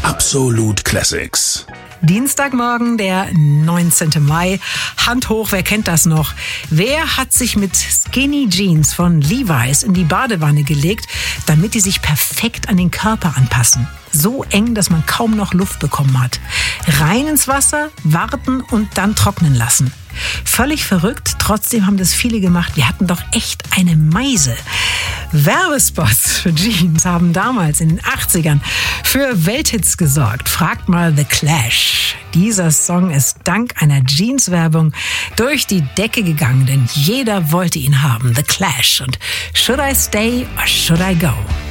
Absolute Classics. Dienstagmorgen, der 19. Mai. Hand hoch, wer kennt das noch? Wer hat sich mit Skinny Jeans von Levi's in die Badewanne gelegt, damit die sich perfekt an den Körper anpassen? So eng, dass man kaum noch Luft bekommen hat. Rein ins Wasser, warten und dann trocknen lassen. Völlig verrückt, trotzdem haben das viele gemacht. Wir hatten doch echt eine Meise. Werbespots für Jeans haben damals in den 80ern für Welthits gesorgt. Fragt mal The Clash. Dieser Song ist dank einer Jeans-Werbung durch die Decke gegangen, denn jeder wollte ihn haben. The Clash und Should I Stay or Should I Go?